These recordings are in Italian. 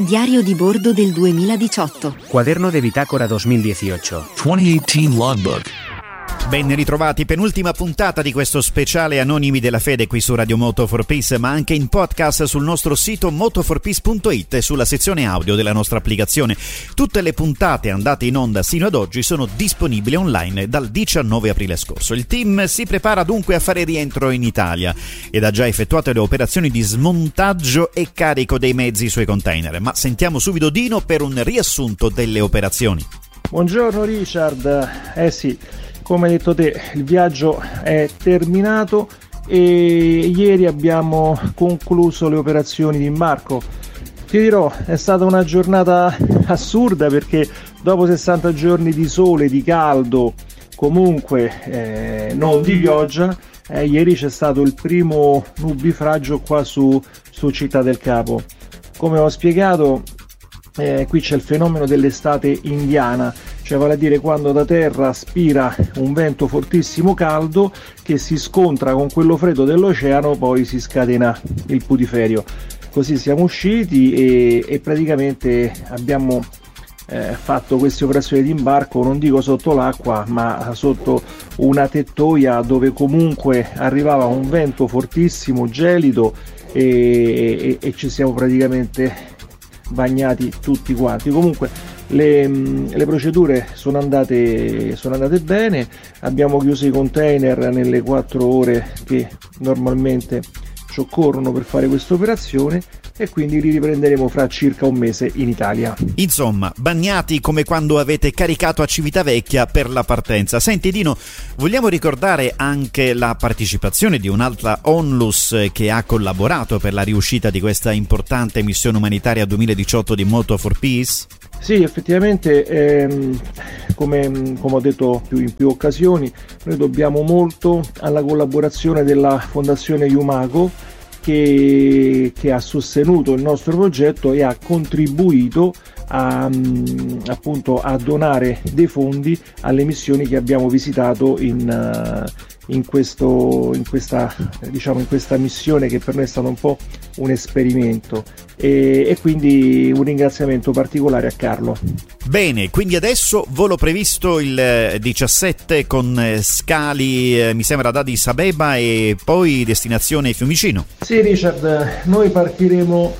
Diario di bordo del 2018. Cuaderno de bitácora 2018. 2018 Logbook. Ben ritrovati, penultima puntata di questo speciale Anonimi della Fede qui su Radio Moto for Peace, ma anche in podcast sul nostro sito motoforpeace.it e sulla sezione audio della nostra applicazione. Tutte le puntate andate in onda sino ad oggi sono disponibili online dal 19 aprile scorso. Il team si prepara dunque a fare rientro in Italia ed ha già effettuato le operazioni di smontaggio e carico dei mezzi sui container. Ma sentiamo subito Dino per un riassunto delle operazioni. Buongiorno Richard, sì, come hai detto te, il viaggio è terminato e ieri abbiamo concluso le operazioni di imbarco. Ti dirò, è stata una giornata assurda perché dopo 60 giorni di sole, di caldo, comunque non di pioggia, ieri c'è stato il primo nubifragio qua su Città del Capo. Come ho spiegato, qui c'è il fenomeno dell'estate indiana, cioè vale a dire quando da terra spira un vento fortissimo caldo che si scontra con quello freddo dell'oceano, poi si scatena il putiferio. Così siamo usciti e praticamente abbiamo fatto queste operazioni di imbarco, non dico sotto l'acqua, ma sotto una tettoia dove comunque arrivava un vento fortissimo, gelido, e ci siamo praticamente bagnati tutti quanti. Comunque le procedure sono andate bene, abbiamo chiuso i container nelle 4 ore che normalmente ci occorrono per fare questa operazione e quindi li riprenderemo fra circa un mese in Italia. Insomma, bagnati come quando avete caricato a Civitavecchia per la partenza. Senti Dino, vogliamo ricordare anche la partecipazione di un'altra onlus che ha collaborato per la riuscita di questa importante missione umanitaria 2018 di Moto for Peace? Sì, effettivamente, come ho detto in più occasioni, noi dobbiamo molto alla collaborazione della Fondazione Iumago che ha sostenuto il nostro progetto e ha contribuito appunto a donare dei fondi alle missioni che abbiamo visitato in questa missione che per noi è stato un po' un esperimento, e quindi un ringraziamento particolare a Carlo. Bene, quindi adesso volo previsto il 17 con scali mi sembra ad Addis Abeba e poi destinazione Fiumicino. Sì Richard, noi partiremo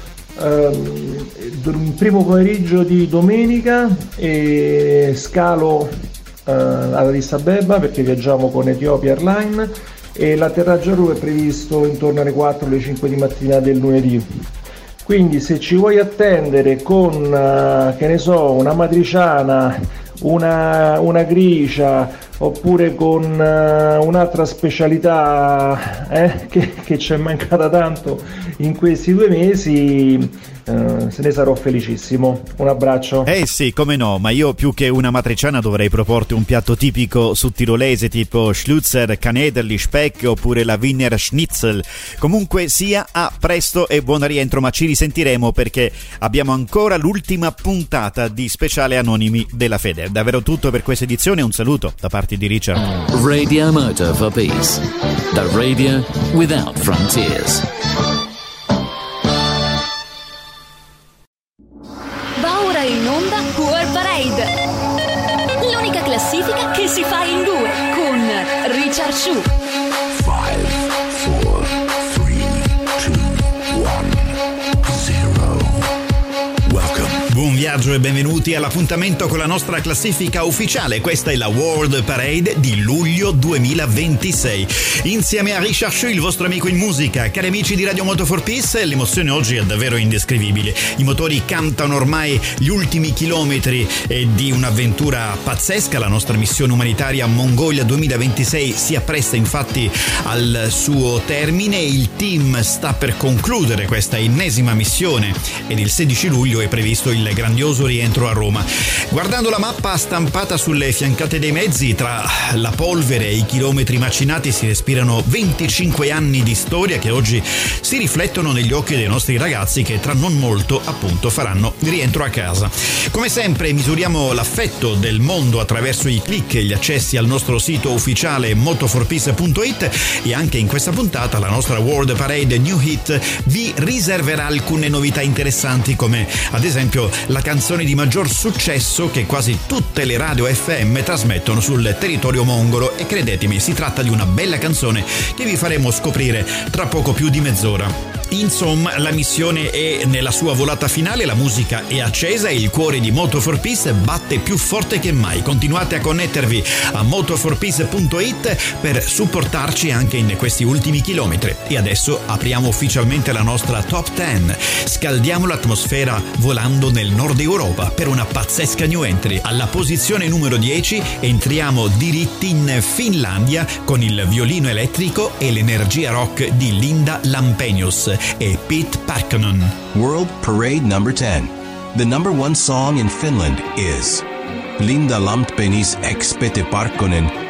il primo pomeriggio di domenica e scalo ad Addis Abeba perché viaggiamo con Ethiopia Airlines e l'atterraggio a Ru è previsto intorno alle 4 alle 5 di mattina del lunedì. Quindi se ci vuoi attendere con una matriciana, una gricia oppure con un'altra specialità che ci è mancata tanto in questi 2 mesi, se ne sarò felicissimo. Un abbraccio. Sì, come no, ma io più che una matriciana dovrei proporti un piatto tipico sudtirolese tipo Schlutzer, Canederli, Speck oppure la Wiener Schnitzel. Comunque sia, a presto e buon rientro, ma ci risentiremo perché abbiamo ancora l'ultima puntata di speciale Anonimi della Fede. Davvero tutto per questa edizione, un saluto da parte di Richard. Radio Moto for Peace, the radio without frontiers. Va ora in onda World Parade, l'unica classifica che si fa in 2 con Richard Shu. 5, 4, 3, 2, 1, 0. Welcome. Buon viaggio e benvenuti all'appuntamento con la nostra classifica ufficiale. Questa è la World Parade di luglio 2026. Insieme a Richard Shu, il vostro amico in musica. Cari amici di Radio Moto for Peace, l'emozione oggi è davvero indescrivibile. I motori cantano ormai gli ultimi chilometri di un'avventura pazzesca. La nostra missione umanitaria Mongolia 2026 si appresta infatti al suo termine. Il team sta per concludere questa ennesima missione ed il 16 luglio è previsto il grandioso glorioso rientro a Roma. Guardando la mappa stampata sulle fiancate dei mezzi, tra la polvere e i chilometri macinati si respirano 25 anni di storia che oggi si riflettono negli occhi dei nostri ragazzi che tra non molto appunto faranno rientro a casa. Come sempre misuriamo l'affetto del mondo attraverso i click e gli accessi al nostro sito ufficiale moto4peace.it, e anche in questa puntata la nostra World Parade New Hit vi riserverà alcune novità interessanti, come ad esempio la canzone di maggior successo che quasi tutte le radio FM trasmettono sul territorio mongolo, e credetemi, si tratta di una bella canzone che vi faremo scoprire tra poco più di mezz'ora. Insomma, la missione è nella sua volata finale, la musica è accesa e il cuore di Moto4Peace batte più forte che mai. Continuate a connettervi a moto4peace.it per supportarci anche in questi ultimi chilometri. E adesso apriamo ufficialmente la nostra Top 10. Scaldiamo l'atmosfera volando nel nord Europa per una pazzesca new entry. Alla posizione numero 10 entriamo diritti in Finlandia con il violino elettrico e l'energia rock di Linda Lampenius e Pete Pakkanen. World Parade number 10. The number one song in Finland is Linda Lampenius x Pete Pakkanen